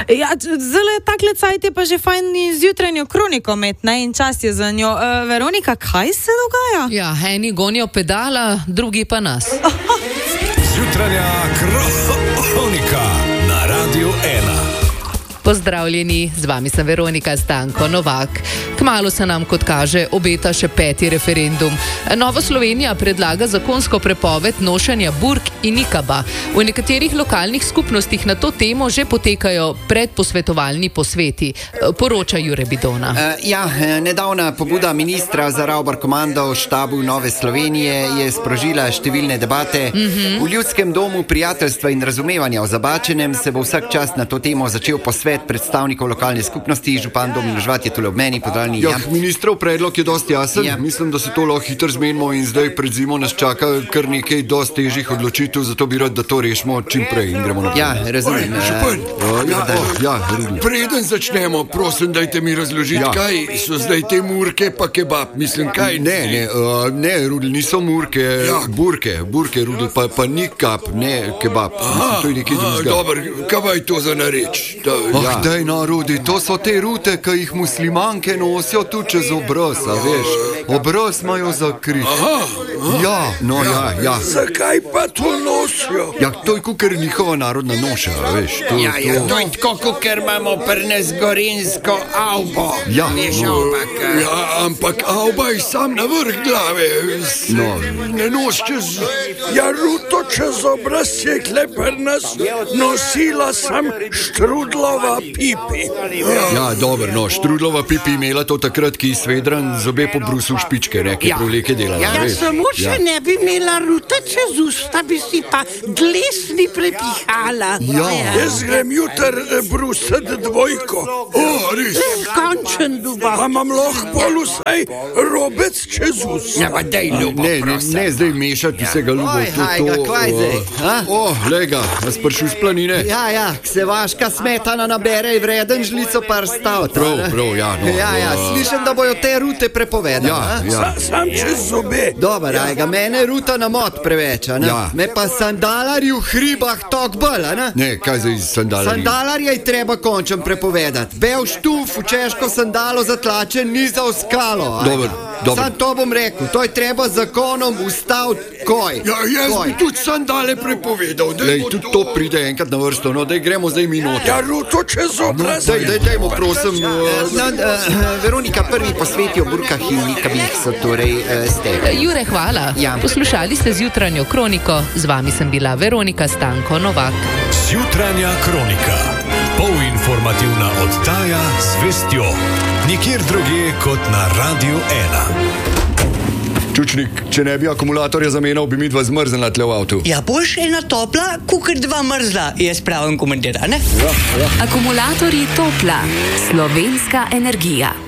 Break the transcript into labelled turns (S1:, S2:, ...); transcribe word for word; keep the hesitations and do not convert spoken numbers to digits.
S1: Ja, zelo je takle cajt, je pa že fajn zjutranjo kroniko met, ne, in čas je za njo. Uh, Veronika, kaj se dogaja?
S2: Ja, eni gonijo pedala, drugi pa nas.
S3: Zjutranja kronika na Radiu ena.
S2: Pozdravljeni, z vami sem Veronika Stanko Novak. Kmalu se nam, kot kaže, obeta še peti referendum. Nova Slovenija predlaga zakonsko prepoved nošenja burk in nikaba. V nekaterih lokalnih skupnostih na to temo že potekajo predposvetovalni posveti. Poroča Jure Bidona.
S4: Uh, ja, nedavna pobuda ministra za Ravbar komando v štabu Nove Slovenije je sprožila številne debate. Mm-hmm. V Ljudskem domu prijateljstva in razumevanja o Zabačenem se bo vsak čas na to temo začel posvet predstavnikov lokalne skupnosti. Župan Domin Žvat je tule ob meni, pozdravljeni.
S5: Ja, ministrov predlog je dosti jasen. Ja. Mislim, da se to lahko hitro zmenimo in zdaj pred zimo nas čaka kar nekaj dosti težjih odločitev, zato bi rad, da to rešimo čim prej in gremo naprej.
S4: Ja, razumem.
S5: Župan, uh, ja, oh, ja, preden začnemo, prosim, dajte mi razložiti, ja. Kaj so zdaj te murke pa kebab, mislim, kaj? Ne, ne, uh, ne, Rudel, niso murke, ja. burke, burke, Rudel, pa, pa nikab, ne kebab. Aha, mislim, to je nekaj drugega. Dobro, kaj je to za nareč? Da, oh, ja. Daj, no, Rudi, to so te rute, ki jih muslimanke nosijo tu čez obraz, a veš. Obraz imajo zakrit. Aha, aha. Ja, no, ja, ja, ja. Zakaj pa to nosijo? Ja, to je kukor njihova narodna noša, a veš. To,
S6: ja, ja,
S5: to...
S6: to je tako, kukor imamo pri nas gorenjsko avbo.
S5: Ja,
S6: veš,
S5: no.
S6: ampak...
S5: Ja, ampak avba je sam na vrh glave. No. Ne nos čez... Ja, ruto čez obraz je kle pri nas nosila sam Štrudlova pipi. Ja, dobro, no, Štrudlova pipi imela to takrat, ki svedran zobe po brusu špičke, neke ja. proleke delala.
S6: Ja, ja samo če ja. ne bi imela ruta čez usta, bi si pa glesni prepihala.
S5: Ja. ja. Jaz grem jutar brusat dvojko. O, res.
S6: Končen duba.
S5: A imam lahko pol vsaj robec čez usta.
S6: Ja, pa dej ljubo,
S5: ne, ne, ne zdaj mešati vsega ljubo.
S4: Oj, hajga, kvaj zdaj?
S5: O, lega, nas prišel z planine.
S4: Ja, ja, se vaška smetana nabere in vreden žlico par stav.
S5: Prav, prav, ja, no.
S4: Ja, ja, slišim, da bojo te rute prepovedali.
S5: Ja, ja.
S7: Sam čez zobe.
S4: Dobar, ja. Ajga, mene ruta na mod preveč, a ne?
S5: Ja.
S4: Me pa sandalari v hribah tok bolj, a ne?
S5: Ne, kaj zdaj sandalari?
S4: Sandalarje je treba končem prepovedati. Bel štuf v češko sandalo zatlačen ni za oskalo.
S5: Dobar, dobar.
S4: Sam to bom rekel, to je treba zakonom ustaviti koj.
S5: Ja, jaz koj. bi tudi sandale prepovedal. Lej, tudi to pride enkrat na vrsto, no, daj gremo zdaj minuto.
S7: Ja, ruto čez obraz.
S5: Daj, daj, dajmo, prosim.
S4: Uh, no, uh, Veronika, prvi posveti o burkah in nikabih so torej uh, ste.
S2: Jure, hvala. Ja. Poslušali ste zjutranjo kroniko, z vami sem bila Veronika Stanko Novak.
S3: Zjutranja kronika, polinformativna oddaja z vestjo, nikjer drugje kot na Radiu ena.
S5: Čučnik, če ne bi akumulatorja zamenjal, bi mi dva zmrznila tle v avtu.
S8: Ja, boš ena topla, kukor dva mrzla, je spravim komentar, ne?
S5: Ja, ja.
S9: Akumulatorji Topla, slovenska energija.